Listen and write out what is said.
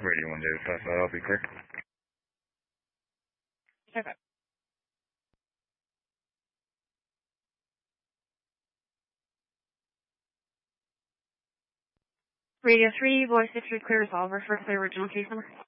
Radio 1 David Pass, I'll be clear. Okay. Radio 3, voice if you're clear, resolver for the original case number.